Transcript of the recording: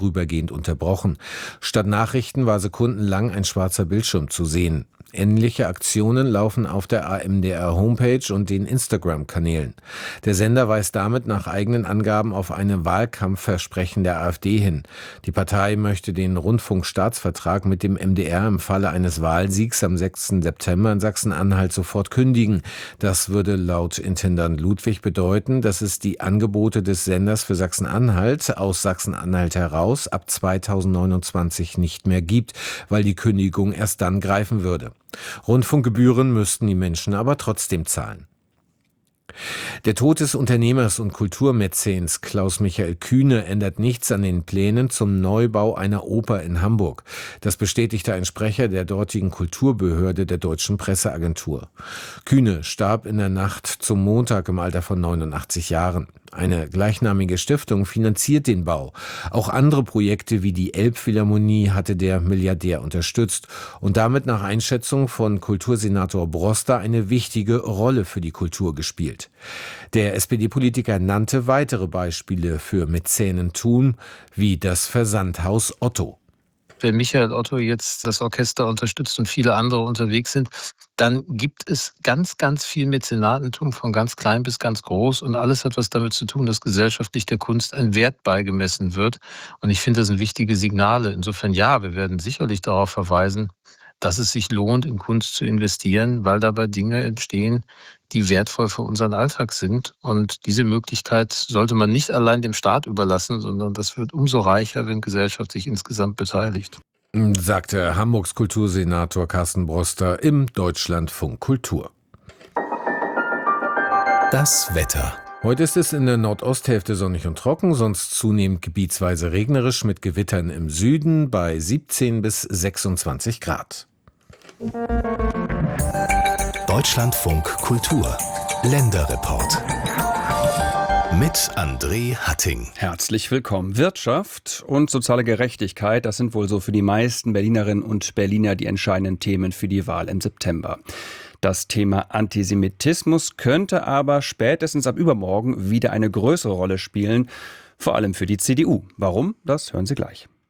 vorübergehend unterbrochen. Statt Nachrichten war sekundenlang ein schwarzer Bildschirm zu sehen. Ähnliche Aktionen laufen auf der AMDR-Homepage und den Instagram-Kanälen. Der Sender weist damit nach eigenen Angaben auf eine Wahlkampfversprechen der AfD hin. Die Partei möchte den Rundfunkstaatsvertrag mit dem MDR im Falle eines Wahlsiegs am 6. September in Sachsen-Anhalt sofort kündigen. Das würde laut Intendant Ludwig bedeuten, dass es die Angebote des Senders für Sachsen-Anhalt aus Sachsen-Anhalt heraus ab 2029 nicht mehr gibt, weil die Kündigung erst dann greifen würde. Rundfunkgebühren müssten die Menschen aber trotzdem zahlen. Der Tod des Unternehmers und Kulturmäzens Klaus-Michael Kühne ändert nichts an den Plänen zum Neubau einer Oper in Hamburg. Das bestätigte ein Sprecher der dortigen Kulturbehörde der Deutschen Presseagentur. Kühne starb in der Nacht zum Montag im Alter von 89 Jahren. Eine gleichnamige Stiftung finanziert den Bau. Auch andere Projekte wie die Elbphilharmonie hatte der Milliardär unterstützt und damit nach Einschätzung von Kultursenator Broster eine wichtige Rolle für die Kultur gespielt. Der SPD-Politiker nannte weitere Beispiele für Mäzenentum, wie das Versandhaus Otto. Wenn Michael Otto jetzt das Orchester unterstützt und viele andere unterwegs sind, dann gibt es ganz, ganz viel Mäzenatentum von ganz klein bis ganz groß und alles hat was damit zu tun, dass gesellschaftlich der Kunst ein Wert beigemessen wird. Und ich finde, das sind wichtige Signale. Insofern ja, wir werden sicherlich darauf verweisen, dass es sich lohnt, in Kunst zu investieren, weil dabei Dinge entstehen, die wertvoll für unseren Alltag sind. Und diese Möglichkeit sollte man nicht allein dem Staat überlassen, sondern das wird umso reicher, wenn Gesellschaft sich insgesamt beteiligt. Sagte Hamburgs Kultursenator Carsten Broster im Deutschlandfunk Kultur. Das Wetter. Heute ist es in der Nordosthälfte sonnig und trocken, sonst zunehmend gebietsweise regnerisch mit Gewittern im Süden bei 17 bis 26 Grad. Deutschlandfunk Kultur. Länderreport. Mit André Hatting. Herzlich willkommen. Wirtschaft und soziale Gerechtigkeit, das sind wohl so für die meisten Berlinerinnen und Berliner die entscheidenden Themen für die Wahl im September. Das Thema Antisemitismus könnte aber spätestens ab übermorgen wieder eine größere Rolle spielen, vor allem für die CDU. Warum? Das hören Sie gleich.